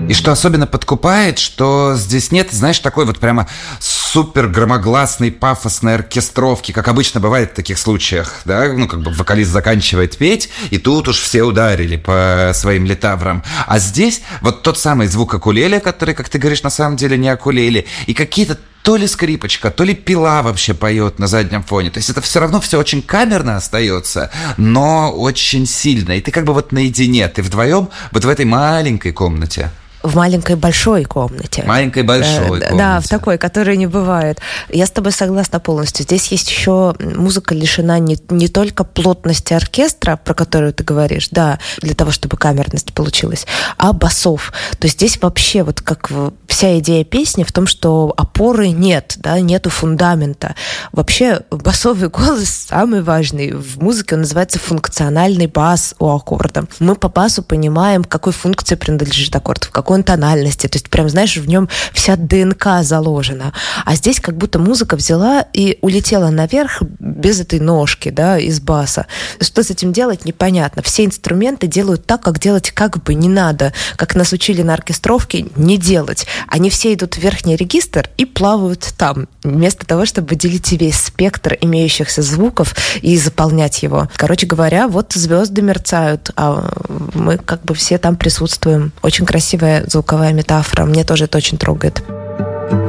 И что особенно подкупает, что здесь нет, знаешь, такой вот прямо супер громогласной, пафосной оркестровки, как обычно бывает в таких случаях, да, ну, как бы вокалист заканчивает петь, и тут уж все ударили по своим литаврам. А здесь вот тот самый звук укулеле, который, как ты говоришь, на самом деле не укулеле, и какие-то то ли скрипочка, то ли пила вообще поет на заднем фоне. То есть это все равно все очень камерно остается, но очень сильно. И ты как бы вот наедине, ты вдвоем вот в этой маленькой комнате. В маленькой большой комнате. Маленькой большой комнате. Да, в такой, которой не бывает. Я с тобой согласна полностью. Здесь есть еще музыка лишена не только плотности оркестра, про которую ты говоришь, да, для того, чтобы камерность получилась, а басов. То есть здесь вообще вот как вся идея песни в том, что опоры нет, да, нету фундамента. Вообще басовый голос самый важный. В музыке он называется функциональный бас у аккорда. Мы по басу понимаем, к какой функции принадлежит аккорд, в какой он тональности. То есть прям, знаешь, в нем вся ДНК заложена. А здесь как будто музыка взяла и улетела наверх без этой ножки, да, из баса. Что с этим делать, непонятно. Все инструменты делают так, как делать как бы не надо. Как нас учили на оркестровке, не делать. Они все идут в верхний регистр и плавают там, вместо того, чтобы делить весь спектр имеющихся звуков и заполнять его. Короче говоря, вот звезды мерцают, а мы как бы все там присутствуем. Очень красивая звуковая метафора. Мне тоже это очень трогает.